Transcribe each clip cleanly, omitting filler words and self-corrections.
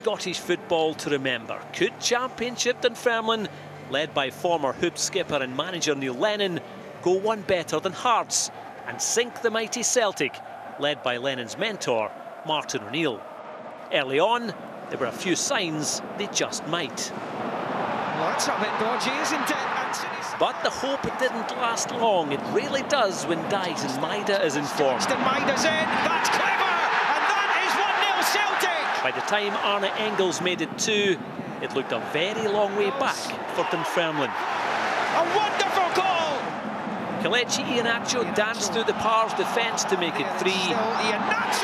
Scottish football to remember. Could Championship Dunfermline, led by former Hoops skipper and manager Neil Lennon, go one better than Hearts and sink the mighty Celtic, led by Lennon's mentor, Martin O'Neill? Early on, there were a few signs they just might. Well, that's a bit dodgy, isn't it? But the hope didn't last long. It really does when Dykes and Maida is informed. Maida's in, that's clever, and that is 1-0 Celtic! By the time Arne Engels made it 2, it looked a very long way back for Dunfermline. A wonderful goal! Kelechi Iheanacho danced through the Pars defence to make it 3. Iheanacho!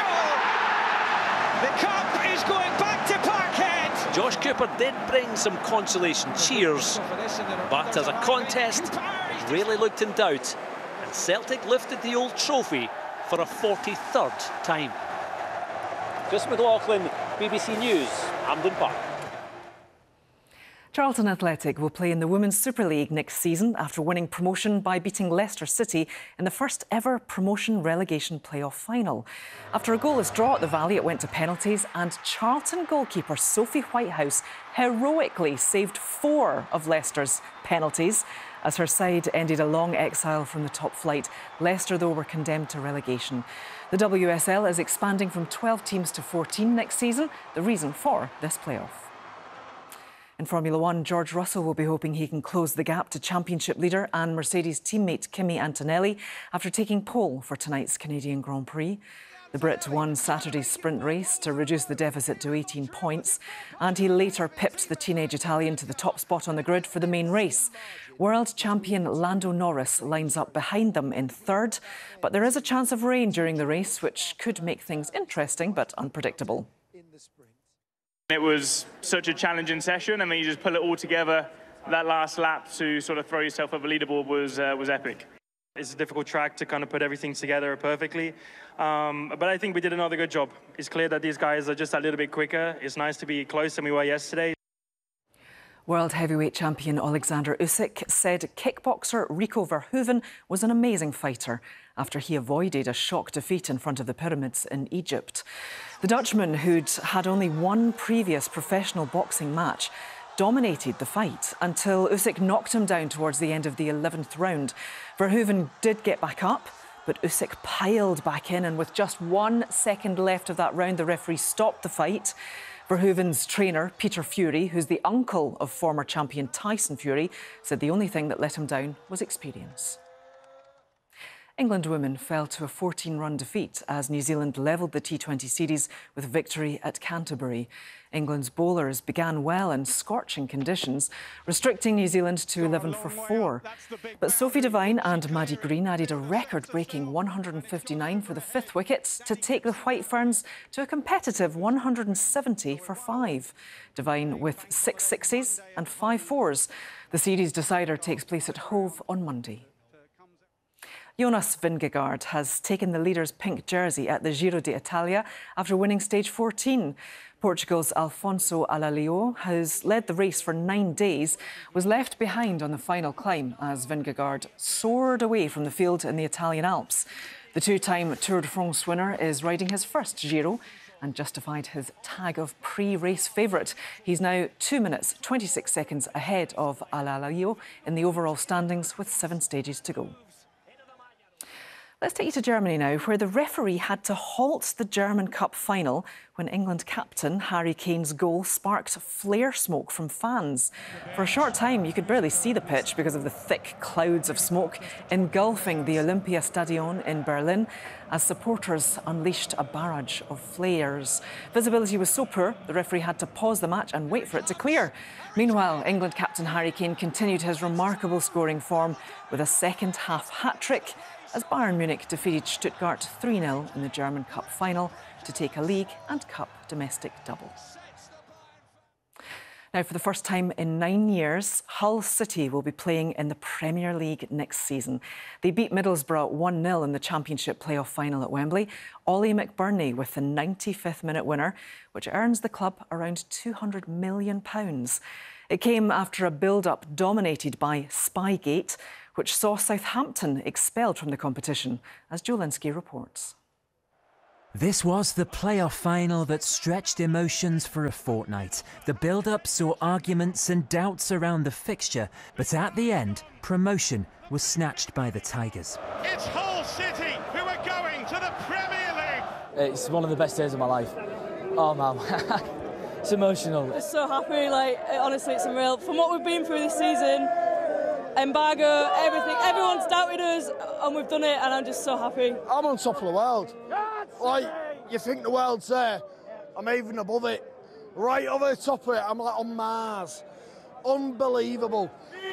The cup is going back to Parkhead! Josh Cooper did bring some consolation cheers, but as a contest, it really looked in doubt, and Celtic lifted the old trophy for a 43rd time. Chris McLaughlin, BBC News, Hampden Park. Charlton Athletic will play in the Women's Super League next season after winning promotion by beating Leicester City in the first ever promotion relegation playoff final. After a goalless draw at the Valley, it went to penalties, and Charlton goalkeeper Sophie Whitehouse heroically saved 4 of Leicester's penalties as her side ended a long exile from the top flight. Leicester, though, were condemned to relegation. The WSL is expanding from 12 teams to 14 next season, the reason for this playoff. In Formula One, George Russell will be hoping he can close the gap to championship leader and Mercedes teammate Kimi Antonelli after taking pole for tonight's Canadian Grand Prix. The Brit won Saturday's sprint race to reduce the deficit to 18 points, and he later pipped the teenage Italian to the top spot on the grid for the main race. World champion Lando Norris lines up behind them in 3rd, but there is a chance of rain during the race, which could make things interesting but unpredictable. It was such a challenging session. I mean, you just pull it all together. That last lap to sort of throw yourself over the leaderboard was epic. It's a difficult track to kind of put everything together perfectly. But I think we did another good job. It's clear that these guys are just a little bit quicker. It's nice to be closer than we were yesterday. World heavyweight champion Alexander Usyk said kickboxer Rico Verhoeven was an amazing fighter after he avoided a shock defeat in front of the pyramids in Egypt. The Dutchman, who'd had only one previous professional boxing match, dominated the fight until Usyk knocked him down towards the end of the 11th round. Verhoeven did get back up, but Usyk piled back in, and with just 1 second left of that round, the referee stopped the fight. Verhoeven's trainer, Peter Fury, who's the uncle of former champion Tyson Fury, said the only thing that let him down was experience. England women fell to a 14-run defeat as New Zealand levelled the T20 series with victory at Canterbury. England's bowlers began well in scorching conditions, restricting New Zealand to 11 for 4. But Sophie Devine and Maddie Green added a record-breaking 159 for the 5th wicket to take the White Ferns to a competitive 170 for 5. Devine with 6 sixes and 5 fours. The series decider takes place at Hove on Monday. Jonas Vingegaard has taken the leader's pink jersey at the Giro d'Italia after winning stage 14. Portugal's Alfonso Alalio, who's led the race for 9 days, was left behind on the final climb as Vingegaard soared away from the field in the Italian Alps. The 2-time Tour de France winner is riding his first Giro and justified his tag of pre-race favourite. He's now 2 minutes, 26 seconds ahead of Alalio in the overall standings with 7 stages to go. Let's take you to Germany now, where the referee had to halt the German Cup final when England captain Harry Kane's goal sparked flare smoke from fans. For a short time, you could barely see the pitch because of the thick clouds of smoke engulfing the Olympiastadion in Berlin as supporters unleashed a barrage of flares. Visibility was so poor, the referee had to pause the match and wait for it to clear. Meanwhile, England captain Harry Kane continued his remarkable scoring form with a second-half hat-trick as Bayern Munich defeated Stuttgart 3-0 in the German Cup final to take a league and cup domestic double. Now, for the first time in 9 years, Hull City will be playing in the Premier League next season. They beat Middlesbrough 1-0 in the Championship playoff final at Wembley. Ollie McBurney with the 95th minute winner, which earns the club around £200 million. It came after a build-up dominated by Spygate, which saw Southampton expelled from the competition, as Joe Linsky reports. This was the playoff final that stretched emotions for a fortnight. The build-up saw arguments and doubts around the fixture, but at the end, promotion was snatched by the Tigers. It's Hull City who are going to the Premier League. It's one of the best days of my life. Oh man, it's emotional. Just so happy, honestly it's unreal. From what we've been through this season, embargo, everything, everyone's doubted us and we've done it and I'm just so happy. I'm on top of the world. You think the world's there, I'm even above it. Right over the top of it, I'm like on Mars. Unbelievable.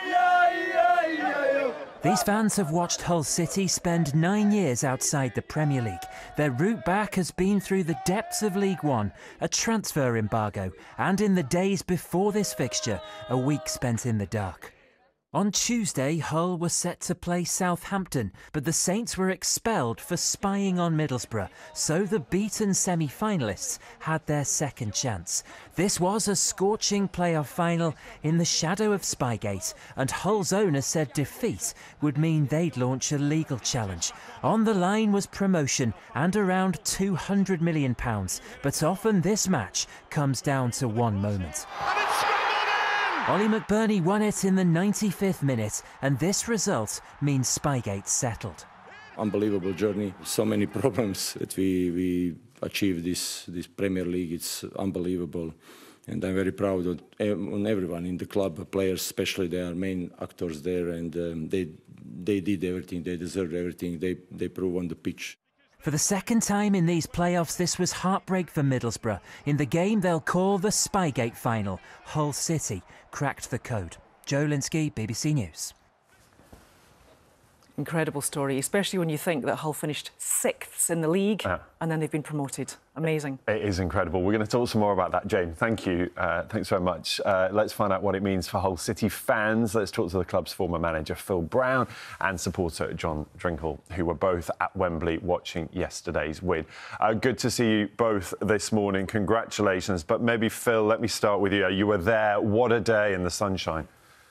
These fans have watched Hull City spend 9 years outside the Premier League. Their route back has been through the depths of League One, a transfer embargo, and in the days before this fixture, a week spent in the dark. On Tuesday, Hull was set to play Southampton, but the Saints were expelled for spying on Middlesbrough, so the beaten semi-finalists had their second chance. This was a scorching playoff final in the shadow of Spygate, and Hull's owner said defeat would mean they'd launch a legal challenge. On the line was promotion and around £200 million, but often this match comes down to one moment. Ollie McBurney won it in the 95th minute, and this result means Spygate settled. Unbelievable journey. So many problems that we achieved this Premier League. It's unbelievable, and I'm very proud on everyone in the club, players especially. They are main actors there, and they did everything. They deserved everything. They proved on the pitch. For the second time in these playoffs, this was heartbreak for Middlesbrough. In the game they'll call the Spygate final, Hull City cracked the code. Joe Linsky, BBC News. Incredible story, especially when you think that Hull finished 6th in the league and then they've been promoted. Amazing. It is incredible. We're going to talk some more about that, Jane. Thank you. Thanks very much. Let's find out what it means for Hull City fans. Let's talk to the club's former manager, Phil Brown, and supporter John Drinkle, who were both at Wembley watching yesterday's win. Good to see you both this morning. Congratulations. But maybe, Phil, let me start with you. You were there. What a day in the sunshine.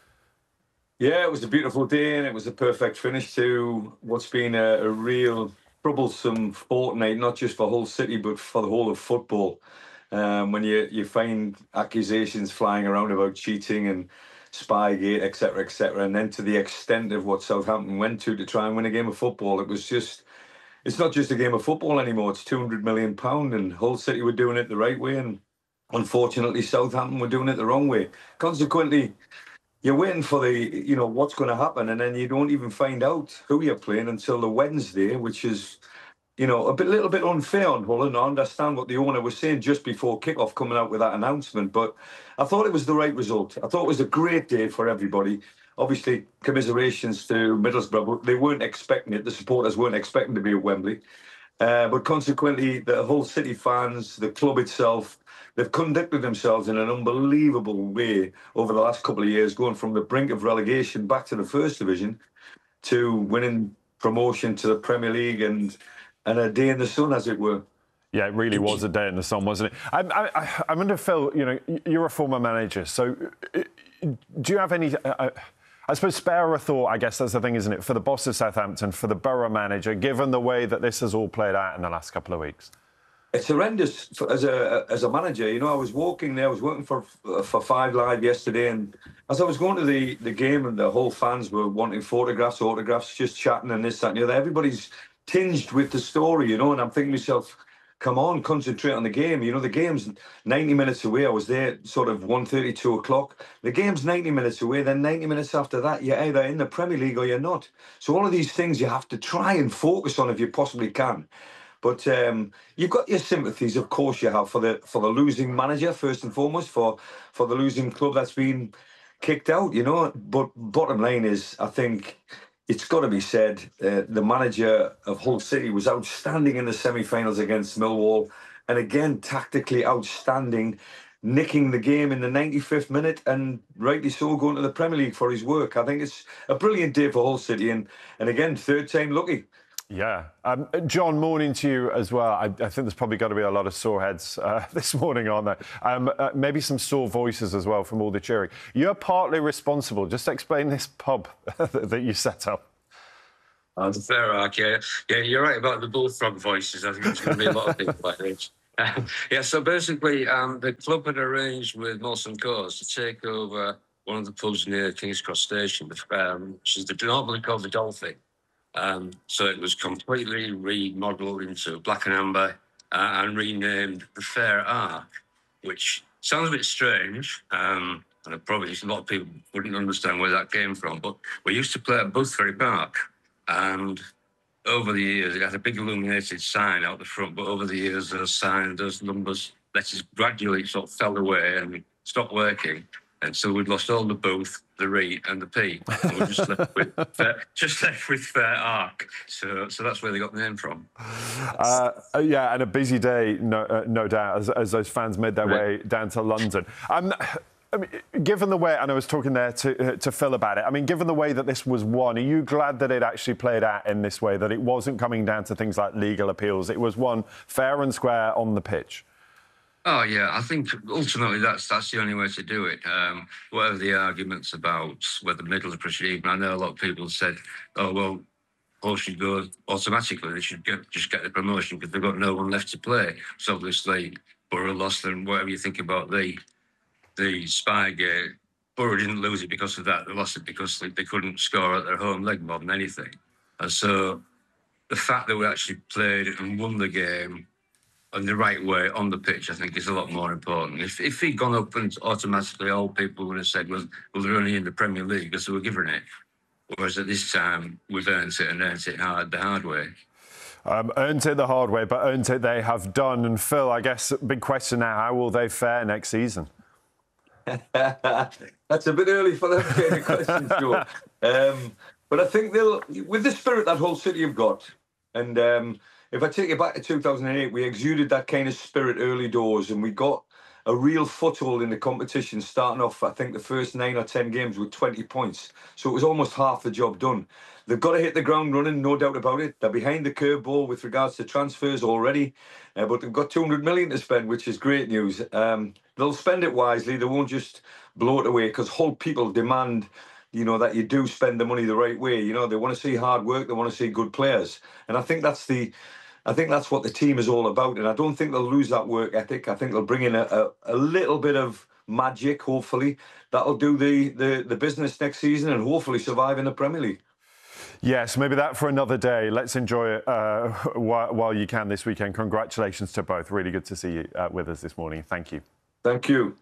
Yeah, it was a beautiful day and it was a perfect finish to what's been a real troublesome fortnight, not just for Hull City, but for the whole of football. When you find accusations flying around about cheating and Spygate, etc., and then to the extent of what Southampton went to try and win a game of football, it's not just a game of football anymore, it's £200 million, and Hull City were doing it the right way, and unfortunately Southampton were doing it the wrong way. Consequently, you're waiting for what's going to happen, and then you don't even find out who you're playing until the Wednesday, which is, a little bit unfair on Hull. And I understand what the owner was saying just before kick-off, coming out with that announcement. But I thought it was the right result. I thought it was a great day for everybody. Obviously, commiserations to Middlesbrough, but they weren't expecting it. The supporters weren't expecting to be at Wembley. But consequently, the Hull City fans, the club itself, they've conducted themselves in an unbelievable way over the last couple of years, going from the brink of relegation back to the First Division to winning promotion to the Premier League and a day in the sun, as it were. Yeah, it really was a day in the sun, wasn't it? I wonder, Phil, you're a former manager, so do you have any... I suppose spare a thought, I guess that's the thing, isn't it, for the boss of Southampton, for the borough manager, given the way that this has all played out in the last couple of weeks? It's horrendous as a manager. I was walking there. I was working for 5 Live yesterday, and as I was going to the game, and the whole fans were wanting autographs, just chatting and this, that, and the other. Everybody's tinged with the story, and I'm thinking to myself, come on, concentrate on the game. The game's 90 minutes away. I was there sort of 1:30, 2 o'clock. The game's 90 minutes away. Then 90 minutes after that, you're either in the Premier League or you're not. So all of these things you have to try and focus on if you possibly can. But you've got your sympathies, of course you have, for the losing manager, first and foremost, for the losing club that's been kicked out, But bottom line is, I think it's got to be said, the manager of Hull City was outstanding in the semi-finals against Millwall, and again, tactically outstanding, nicking the game in the 95th minute, and rightly so, going to the Premier League for his work. I think it's a brilliant day for Hull City, and again, third time lucky. Yeah. John, morning to you as well. I think there's probably got to be a lot of sore heads this morning, aren't there? Maybe some sore voices as well from all the cheering. You're partly responsible. Just explain this pub that you set up. The fair arc, yeah, you're right about the bullfrog voices. I think there's going to be a lot of people like this. Yeah, so basically, the club had arranged with Molson Coors to take over one of the pubs near King's Cross Station, which is normally called the Dolphin. So it was completely remodeled into black and amber and renamed the Fair Arc, which sounds a bit strange. And probably a lot of people wouldn't understand where that came from, but we used to play at Boothferry Park. And over the years, it had a big illuminated sign out the front, but over the years, those numbers, letters gradually sort of fell away and stopped working. And so we'd lost all the booth, the re, and the P. And we're just left with Fair Arc. So that's where they got the name from. Yeah, and a busy day, no doubt, as those fans made their way down to London. I mean, given the way, and I was talking there to Phil about it, I mean, given the way that this was won, are you glad that it actually played out in this way, that it wasn't coming down to things like legal appeals? It was won fair and square on the pitch? Oh, yeah, I think ultimately that's the only way to do it. Whatever the arguments about whether Middlesbrough should even, I know a lot of people said, oh, well, Hull should go automatically. They should just get the promotion because they've got no one left to play. So obviously, Borough lost, and whatever you think about the Spygate, Borough didn't lose it because of that. They lost it because they couldn't score at their home leg more than anything. And so the fact that we actually played and won the game in the right way on the pitch, I think, is a lot more important. If he'd gone up and automatically all people would have said, well, they're only in the Premier League, so we're giving it. Whereas at this time, we've earned it and earned it the hard way. Earned it the hard way, but earned it they have done. And Phil, I guess, big question now, how will they fare next season? That's a bit early for that kind of question, Joe. But I think they'll, with the spirit that Hull City have got, and if I take you back to 2008, we exuded that kind of spirit early doors, and we got a real foothold in the competition, starting off, I think, the first 9 or 10 games with 20 points. So it was almost half the job done. They've got to hit the ground running, no doubt about it. They're behind the curveball with regards to transfers already, but they've got 200 million to spend, which is great news. They'll spend it wisely. They won't just blow it away, because Hull people demand, you know, that you do spend the money the right way. You know, they want to see hard work. They want to see good players. And I think that's what the team is all about. And I don't think they'll lose that work ethic. I think they'll bring in a little bit of magic, hopefully. That'll do the business next season and hopefully survive in the Premier League. Yes, maybe that for another day. Let's enjoy it while you can this weekend. Congratulations to both. Really good to see you with us this morning. Thank you. Thank you.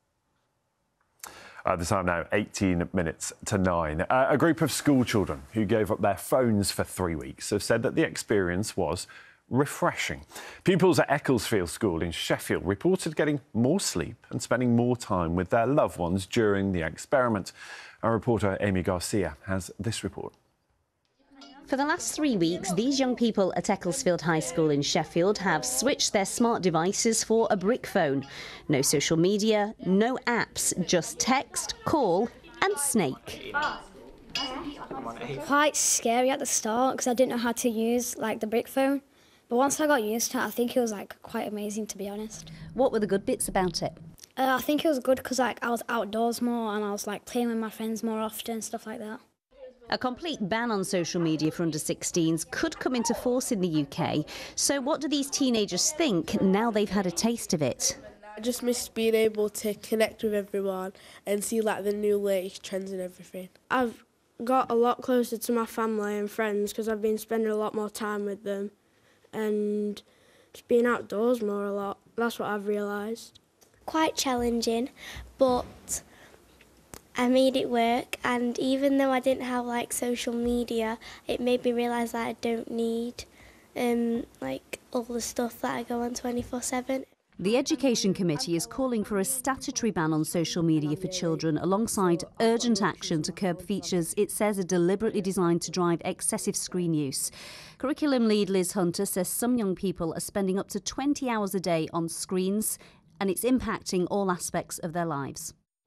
The time now, 18 minutes to 9. A group of school children who gave up their phones for 3 weeks have said that the experience was refreshing. Pupils at Ecclesfield School in Sheffield reported getting more sleep and spending more time with their loved ones during the experiment. Our reporter Amy Garcia has this report. For the last 3 weeks, these young people at Ecclesfield High School in Sheffield have switched their smart devices for a brick phone. No social media, no apps, just text, call and Snake. Quite scary at the start because I didn't know how to use the brick phone. But once I got used to it, I think it was quite amazing, to be honest. What were the good bits about it? I think it was good because I was outdoors more and I was playing with my friends more often, stuff like that. A complete ban on social media for under-16s could come into force in the UK. So what do these teenagers think now they've had a taste of it? I just miss being able to connect with everyone and see the new latest trends and everything. I've got a lot closer to my family and friends because I've been spending a lot more time with them and just being outdoors more a lot. That's what I've realised. Quite challenging, but I made it work, and even though I didn't have social media, it made me realise that I don't need all the stuff that I go on 24/7. The Education Committee is calling for a statutory ban on social media for children alongside urgent action to curb features it says are deliberately designed to drive excessive screen use. Curriculum lead Liz Hunter says some young people are spending up to 20 hours a day on screens and it's impacting all aspects of their lives.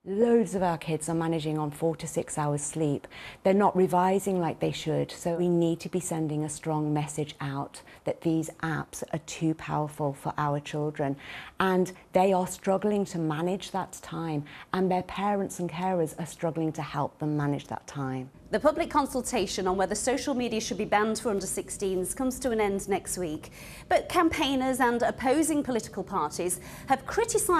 Loads of our kids are managing on 4 to 6 hours sleep. They're not revising like they should, so we need to be sending a strong message out that these apps are too powerful for our children, and they are struggling to manage that time, and their parents and carers are struggling to help them manage that time. The public consultation on whether social media should be banned for under-16s comes to an end next week, but campaigners and opposing political parties have criticised